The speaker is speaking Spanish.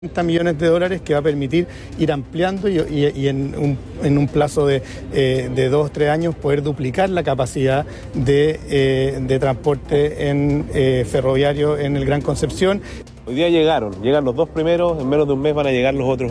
millones de dólares que va a permitir ir ampliando y en un plazo de 2-3 años poder duplicar la capacidad de transporte ferroviario en el Gran Concepción. Hoy día llegan los dos primeros, en menos de un mes van a llegar los otros